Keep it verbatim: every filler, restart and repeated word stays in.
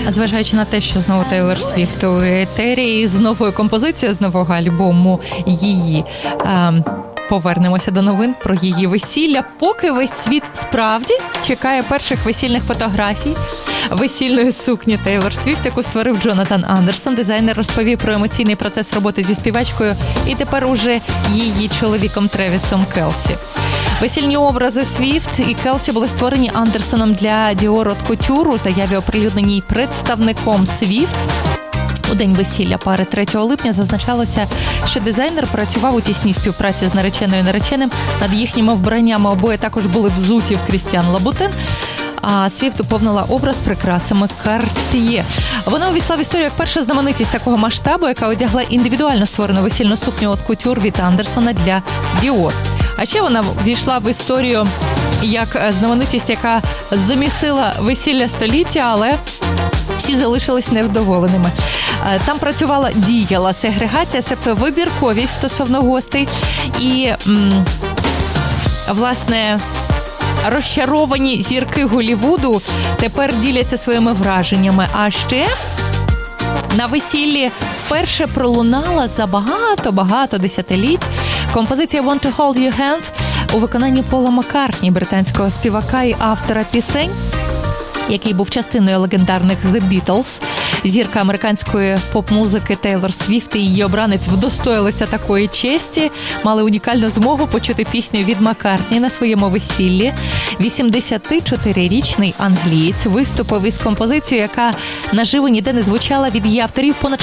Зважаючи на те, що знову Тейлор Свіфт у етері з новою композицією з нового альбому її. Ем, Повернемося до новин про її весілля. Поки весь світ справді чекає перших весільних фотографій весільної сукні Тейлор Свіфт, яку створив Джонатан Андерсон. Дизайнер розповів про емоційний процес роботи зі співачкою і тепер уже її чоловіком Тревісом Келсі. Весільні образи Свіфт і Келсі були створені Андерсоном для Dior Haute Couture у заяві, оприлюдненій представником Свіфт. У день весілля пари третього липня зазначалося, що дизайнер працював у тісній співпраці з нареченою і нареченим над їхніми вбраннями. Обоє також були взуті в Крістіан Лабутен, а Свіфт доповнила образ прикрасами Cartier. Вона увійшла в історію як перша знаменитість такого масштабу, яка одягла індивідуально створену весільну сукню Haute Couture від Андерсона для Dior. А ще вона ввійшла в історію як знаменитість, яка замісила весілля століття, але всі залишились невдоволеними. Там працювала, діяла сегрегація, себто вибірковість стосовно гостей. І, м, власне, розчаровані зірки Голлівуду тепер діляться своїми враженнями. А ще на весіллі вперше пролунала за багато-багато десятиліть композиція «Want to hold your hand» у виконанні Пола Маккартні, британського співака і автора пісень, який був частиною легендарних The Beatles. Зірка американської поп-музики Тейлор Свіфт і її обранець вдостоїлися такої честі, мали унікальну змогу почути пісню від Маккартні на своєму весіллі. вісімдесятичотирирічний англієць виступив із композицією, яка наживо ніде не звучала від її авторів понад